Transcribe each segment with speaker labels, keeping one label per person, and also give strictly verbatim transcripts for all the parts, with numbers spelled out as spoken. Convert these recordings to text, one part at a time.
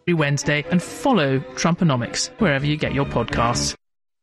Speaker 1: Wednesday and follow Trumponomics wherever you get your podcasts.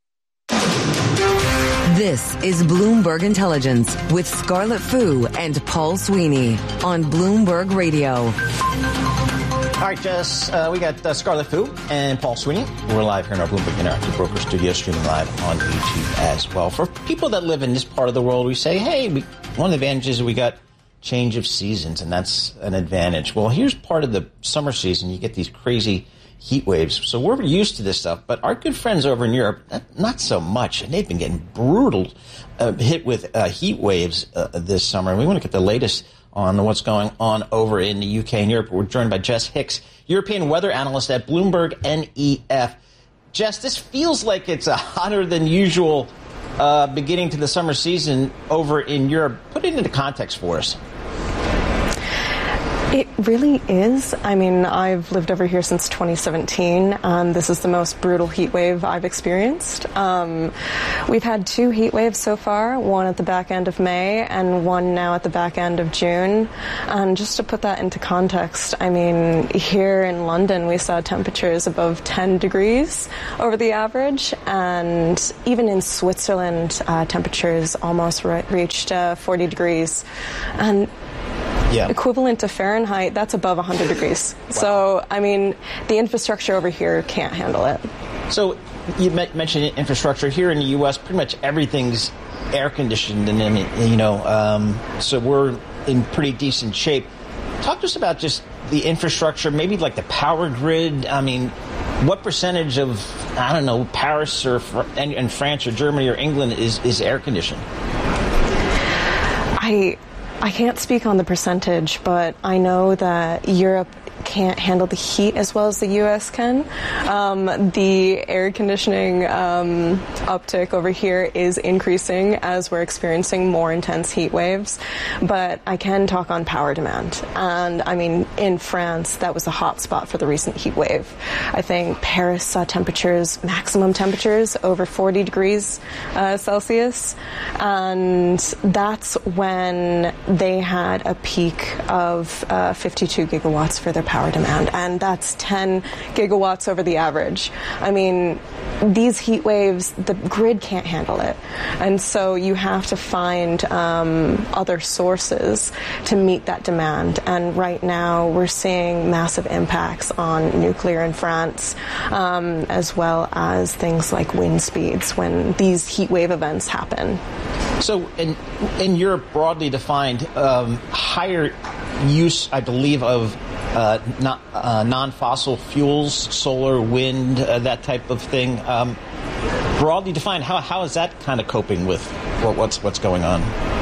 Speaker 2: This is Bloomberg Intelligence with Scarlett Fu and Paul Sweeney on Bloomberg Radio.
Speaker 3: All right, Jess, uh, we got uh, Scarlett Fu and Paul Sweeney. We're live here in our Bloomberg Interactive Broker Studio, streaming live on YouTube as well. For people that live in this part of the world, we say, hey, we, one of the advantages is we got change of seasons, and that's an advantage. Well, here's part of the summer season. You get these crazy heat waves. So we're used to this stuff, but our good friends over in Europe, not so much. And they've been getting brutal uh, hit with uh, heat waves uh, this summer. And we want to get the latest on what's going on over in the U K and Europe. We're joined by Jess Hicks, European weather analyst at Bloomberg N E F. Jess, this feels like it's a hotter than usual uh, beginning to the summer season over in Europe. Put it into context for us.
Speaker 4: It really is. I mean, I've lived over here since twenty seventeen, and this is the most brutal heat wave I've experienced. Um, we've had two heat waves so far, one at the back end of May and one now at the back end of June. And just to put that into context, I mean, here in London, we saw temperatures above ten degrees over the average, and even in Switzerland, uh, temperatures almost re- reached uh, forty degrees. And Yeah. equivalent to Fahrenheit, that's above one hundred degrees. Wow. So, I mean, the infrastructure over here can't handle it.
Speaker 3: So, you mentioned infrastructure. Here in the U S, pretty much everything's air-conditioned, and, and you know, um, so we're in pretty decent shape. Talk to us about just the infrastructure, maybe like the power grid. I mean, what percentage of, I don't know, Paris or and, and France or Germany or England is, is air-conditioned?
Speaker 4: I... I can't speak on the percentage, but I know that Europe can't handle the heat as well as the U S can. Um, the air conditioning um, uptick over here is increasing as we're experiencing more intense heat waves. But I can talk on power demand. And I mean, in France, that was a hot spot for the recent heat wave. I think Paris saw temperatures, maximum temperatures over forty degrees uh, Celsius. And that's when they had a peak of uh, fifty-two gigawatts for their power demand, and that's ten gigawatts over the average. I mean, these heat waves, the grid can't handle it, and so you have to find um, other sources to meet that demand. And right now we're seeing massive impacts on nuclear in France, um, as well as things like wind speeds when these heat wave events happen.
Speaker 3: So in, in Europe, broadly defined, um, higher use, I believe, of uh, not, uh, non-fossil fuels, solar, wind, uh, that type of thing. Um, broadly defined, how how is that kind of coping with what, what's what's going on?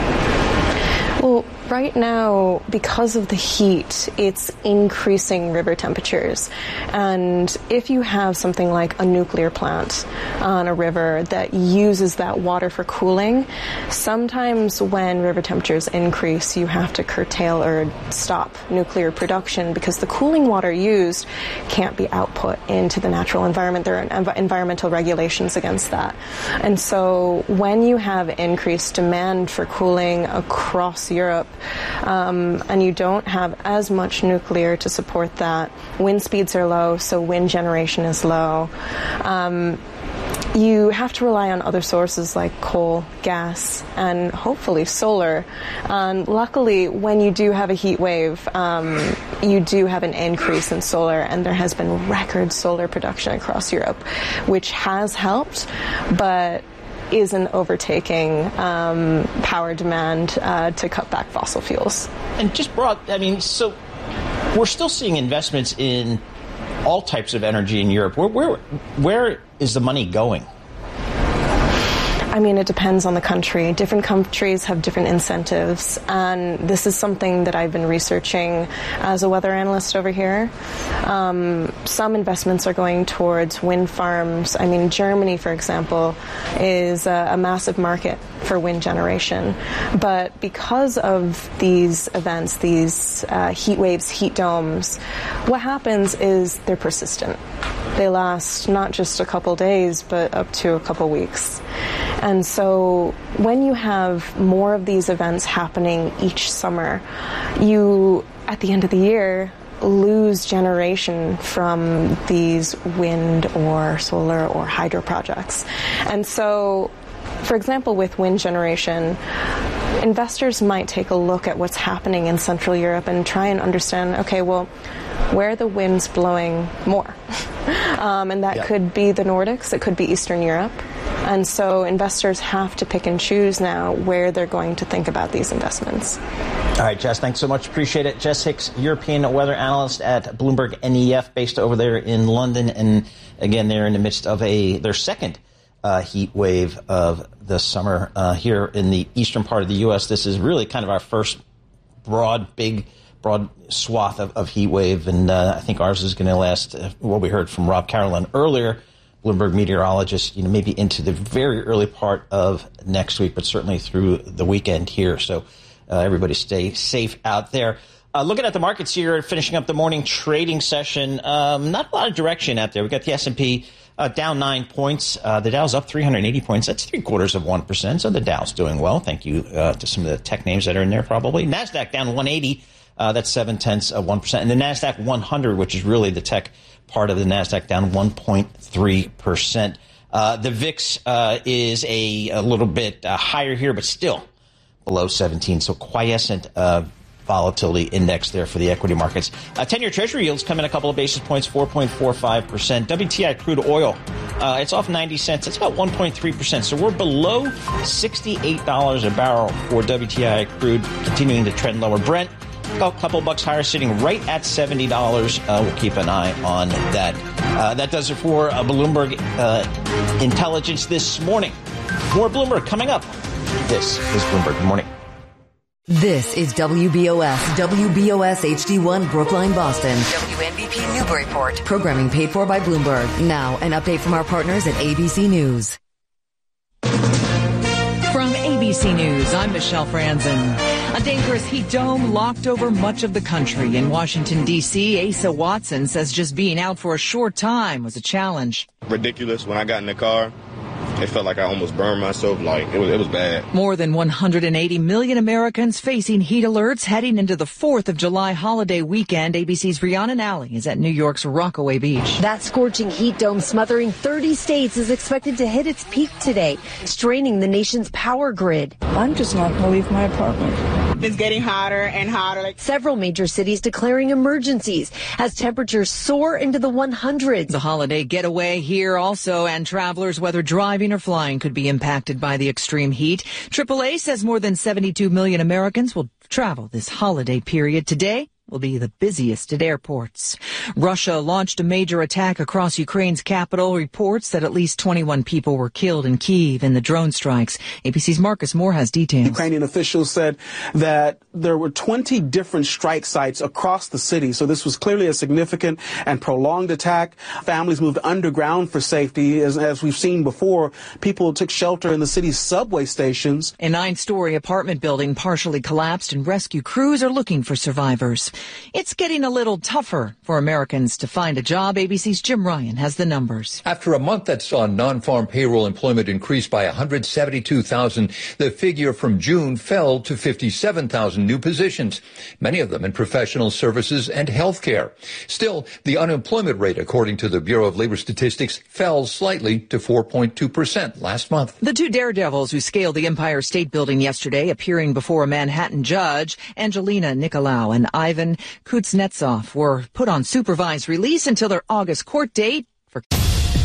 Speaker 4: Well, right now, because of the heat, it's increasing river temperatures. And if you have something like a nuclear plant on a river that uses that water for cooling, sometimes when river temperatures increase, you have to curtail or stop nuclear production because the cooling water used can't be output into the natural environment. There are env- environmental regulations against that. And so when you have increased demand for cooling across Europe, Um, and you don't have as much nuclear to support that. Wind speeds are low, so wind generation is low. Um, you have to rely on other sources like coal, gas, and hopefully solar. And luckily, when you do have a heat wave, um, you do have an increase in solar, and there has been record solar production across Europe, which has helped, but isn't overtaking um, power demand uh, to cut back fossil fuels.
Speaker 3: And just broad, I mean, so we're still seeing investments in all types of energy in Europe. Where, where, where is the money going?
Speaker 4: I mean, it depends on the country. Different countries have different incentives, and this is something that I've been researching as a weather analyst over here. Um, some investments are going towards wind farms. I mean, Germany, for example, is a, a massive market for wind generation. But because of these events, these uh, heat waves, heat domes, what happens is they're persistent. They last not just a couple days, but up to a couple weeks. And so when you have more of these events happening each summer, you, at the end of the year, lose generation from these wind or solar or hydro projects. And so, for example, with wind generation, investors might take a look at what's happening in Central Europe and try and understand, okay, well, where are the winds blowing more? um, and that yeah. could be the Nordics, it could be Eastern Europe. And so investors have to pick and choose now where they're going to think about these investments.
Speaker 3: All right, Jess, thanks so much. Appreciate it. Jess Hicks, European weather analyst at Bloomberg N E F, based over there in London. And again, they're in the midst of a their second uh, heat wave of the summer uh, here in the eastern part of the U S. This is really kind of our first broad, big, broad swath of, of heat wave. And uh, I think ours is going to last, uh, what we heard from Rob Carolan earlier, Bloomberg meteorologist, you know, maybe into the very early part of next week, but certainly through the weekend here. So uh, everybody stay safe out there. Uh, looking at the markets here, finishing up the morning trading session, um, not a lot of direction out there. We've got the S and P uh, down nine points. Uh, the Dow's up three hundred eighty points. That's three quarters of one percent. So the Dow's doing well. Thank you uh, to some of the tech names that are in there probably. NASDAQ down one eighty. Uh, that's seven tenths of one percent. And the NASDAQ one hundred, which is really the tech part of the NASDAQ, down one point three percent. Uh, the V I X uh, is a, a little bit uh, higher here, but still below seventeen. So quiescent uh, volatility index there for the equity markets. Uh, ten-year Treasury yields come in a couple of basis points, four point four five percent. W T I crude oil, uh, it's off ninety cents. It's about one point three percent. So we're below sixty-eight dollars a barrel for W T I crude, continuing to trend lower. Brent, a couple bucks higher, sitting right at seventy dollars. Uh, we'll keep an eye on that. Uh, that does it for uh, Bloomberg uh, Intelligence this morning. More Bloomberg coming up. This is Bloomberg Good Morning.
Speaker 2: This is W B O S, W B O S H D one Brookline, Boston. W N B P Newburyport. Programming paid for by Bloomberg. Now, an update from our partners at A B C News.
Speaker 5: From A B C News, I'm Michelle Franzen. A dangerous heat dome locked over much of the country. In Washington, D C, Asa Watson says just being out for a short time was a challenge.
Speaker 6: Ridiculous. When I got in the car, it felt like I almost burned myself. Like, it was, it was bad.
Speaker 5: More than one hundred eighty million Americans facing heat alerts heading into the fourth of July holiday weekend. A B C's Rhiannon Alley is at New York's Rockaway Beach.
Speaker 7: That scorching heat dome smothering thirty states is expected to hit its peak today, straining the nation's power grid.
Speaker 8: I'm just not going to leave my apartment.
Speaker 9: It's getting hotter and hotter.
Speaker 7: Several major cities declaring emergencies as temperatures soar into the hundreds.
Speaker 5: The holiday getaway here also, and travelers, whether driving or flying, could be impacted by the extreme heat. triple A says more than seventy-two million Americans will travel this holiday period. Today will be the busiest at airports. Russia launched a major attack across Ukraine's capital. Reports that at least twenty-one people were killed in Kyiv in the drone strikes. A B C's Marcus Moore has details.
Speaker 10: Ukrainian officials said that there were twenty different strike sites across the city. So this was clearly a significant and prolonged attack. Families moved underground for safety. As, as we've seen before, people took shelter in the city's subway stations.
Speaker 5: A nine-story apartment building partially collapsed, and rescue crews are looking for survivors. It's getting a little tougher for Americans to find a job. A B C's Jim Ryan has the numbers.
Speaker 11: After a month that saw non-farm payroll employment increase by one hundred seventy-two thousand, the figure from June fell to fifty-seven thousand new positions, many of them in professional services and healthcare. Still, the unemployment rate, according to the Bureau of Labor Statistics, fell slightly to four point two percent last month.
Speaker 5: The two daredevils who scaled the Empire State Building yesterday, appearing before a Manhattan judge, Angelina Nicolau and Ivan Kuznetsov, were put on supervised release until their August court date for